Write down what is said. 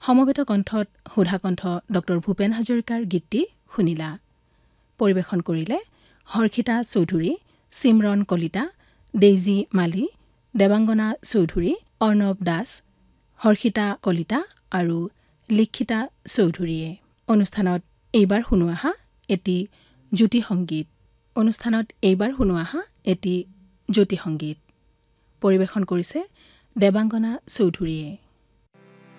সমবেত কণ্ঠত সুধা কণ্ঠ ডক্টৰ ভূপেন হাজৰিকাৰ গীতটি শুনিলা। পৰিৱেশন কৰিলে হৰ্ষিতা চৌধুৰী, চিমৰন কলিতা, ডেইজি মালি, দেৱাংগনা চৌধুৰী, অৰ্ণৱ দাস, হৰ্ষিতা কলিতা আৰু লিখিতা চৌধুৰীয়ে। অনুষ্ঠানত এইবাৰ শুনো আহা এটি জ্যোতি সংগীত। পৰিৱেশন কৰিছে দেৱাংগনা চৌধুৰীয়ে।